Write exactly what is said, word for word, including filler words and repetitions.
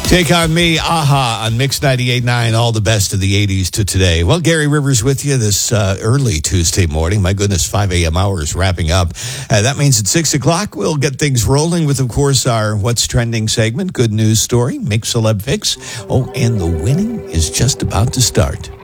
Take on me, Aha, on Mix ninety-eight point nine, all the best of the eighties to today. Well, Gary Rivers with you this uh, early Tuesday morning. My goodness, five a.m. hours wrapping up. Uh, that means at six o'clock, we'll get things rolling with, of course, our What's Trending segment, Good News Story, Mix Celeb Fix. Oh, and the winning is just about to start.